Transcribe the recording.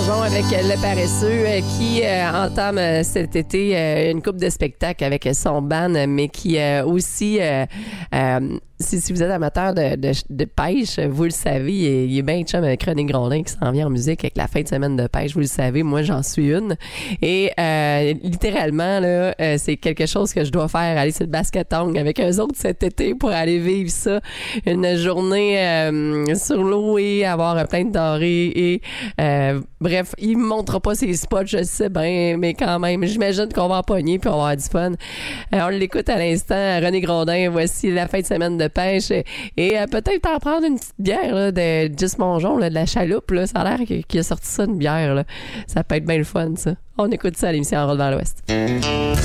Mongeon avec Le Paresseux qui entame cet été une couple de spectacles avec son band, mais qui aussi, si vous êtes amateur de pêche, vous le savez, il est bien chum avec René Grondin qui s'en vient en musique avec la fin de semaine de pêche, vous le savez, moi j'en suis une. Et littéralement, là, c'est quelque chose que je dois faire, aller sur le basket-ongle avec eux autres cet été pour aller vivre ça. Une journée sur l'eau et avoir plein de denrées et bref, il me montrera pas ses spots, je sais bien, mais quand même, j'imagine qu'on va en pogner puis on va avoir du fun. On l'écoute à l'instant, René Grondin, voici la fin de semaine de pêche et peut-être en prendre une petite bière là, de Juste Mongeon, là, de la chaloupe, là. Ça a l'air qu'il a sorti ça, une bière, là. Ça peut être bien le fun, ça. On écoute ça à l'émission En route vers l'Ouest.